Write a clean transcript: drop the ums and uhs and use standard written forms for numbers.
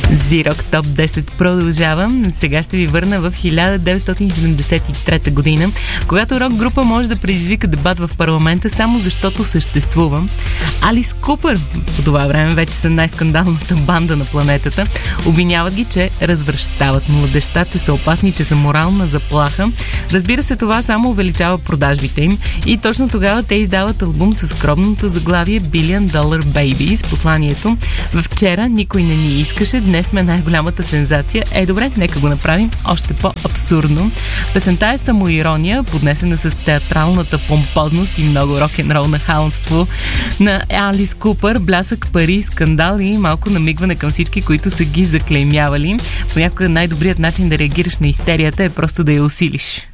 Z-Rock Top 10 продължавам. Сега ще ви върна в 1973 година, когато рок група може да предизвика дебат в парламента само защото съществува. Алис Купър, по това време вече са най-скандалната банда на планетата, обвиняват ги, че развръщават младежта, че са опасни, че са морална заплаха. Разбира се, това само увеличава продажбите им и точно тогава те издават албум с скромното заглавие Billion Dollar Baby с посланието: вчера никой не ни искаше, днес сме най-голямата сензация. Добре, нека го направим още по-абсурдно. Песента е самоирония, поднесена с театралната помпозност и много рок-н-рол нахалство на Алис Купър, блясък, пари, скандал и малко намигване към всички, които са ги заклеймявали. Понякога най-добрият начин да реагираш на истерията е просто да я усилиш.